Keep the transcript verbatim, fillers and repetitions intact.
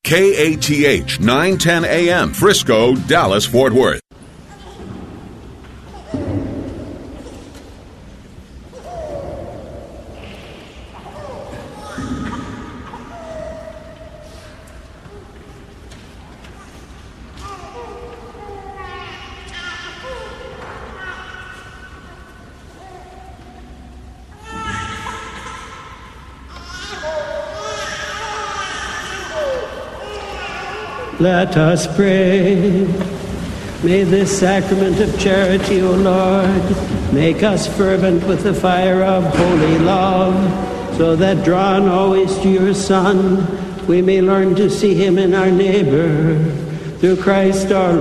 K A T H nine ten A M, Frisco, Dallas, Fort Worth. Let us pray. May this sacrament of charity, O Lord, make us fervent with the fire of holy love, so that drawn always to your Son, we may learn to see him in our neighbor. Through Christ our